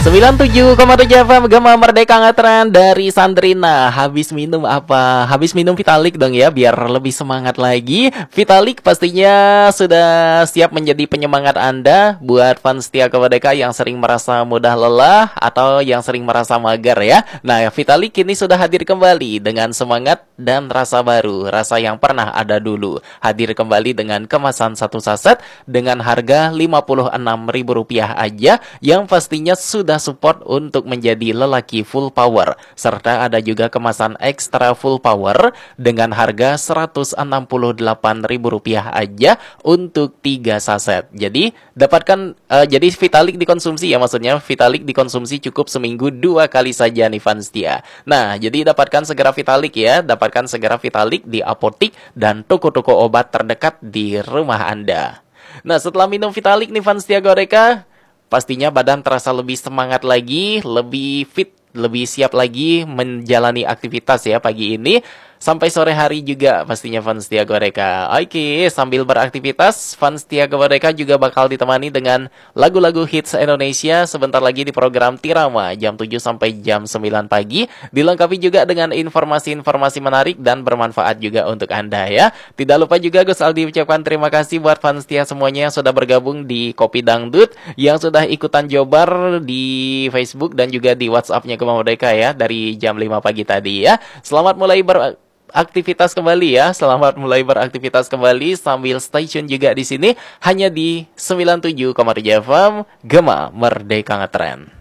97,7 FM Gema Merdeka Ngetren dari Sandrina. Habis minum apa? Habis minum Vitalik dong ya, biar lebih semangat lagi. Vitalik pastinya sudah siap menjadi penyemangat Anda buat fans setia Kemerdeka yang sering merasa mudah lelah atau yang sering merasa mager ya. Nah, Vitalik kini sudah hadir kembali dengan semangat dan rasa baru, rasa yang pernah ada dulu. Hadir kembali dengan kemasan satu saset dengan harga Rp56.000 aja, yang pastinya sudah support untuk menjadi lelaki full power. Serta ada juga kemasan ekstra full power dengan harga Rp168.000 aja untuk 3 saset. Jadi dapatkan jadi Vitalik dikonsumsi ya, maksudnya Vitalik dikonsumsi cukup seminggu 2 kali saja nih fans setia. Nah, jadi dapatkan segera Vitalik ya, dapatkan segera Vitalik di apotik dan toko-toko obat terdekat di rumah Anda. Nah, setelah minum Vitalik nih fans setia Goreka, pastinya badan terasa lebih semangat lagi, lebih fit, lebih siap lagi menjalani aktivitas ya pagi ini. Sampai sore hari juga pastinya fans setia Goreka. Oke, sambil beraktivitas, fans setia Goreka juga bakal ditemani dengan lagu-lagu hits Indonesia sebentar lagi di program Tirama jam 7 sampai jam 9 pagi. Dilengkapi juga dengan informasi-informasi menarik dan bermanfaat juga untuk Anda ya. Tidak lupa juga Gus Aldi ucapkan terima kasih buat fans setia semuanya yang sudah bergabung di Kopi Dangdut, yang sudah ikutan jobar di Facebook dan juga di WhatsApp-nya Gema Merdeka ya dari jam 5 pagi tadi ya. Selamat mulai aktivitas kembali ya. Selamat mulai beraktivitas kembali sambil stay tune juga di sini hanya di 97,7 FM Gema Merdeka Ngetren.